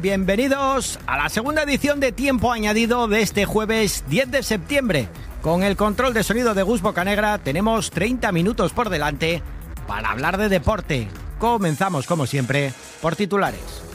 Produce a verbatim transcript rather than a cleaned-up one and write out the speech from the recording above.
Bienvenidos a la segunda edición de Tiempo Añadido de este jueves diez de septiembre. Con el control de sonido de Gus Bocanegra tenemos treinta minutos por delante para hablar de deporte. Comenzamos, como siempre, por titulares.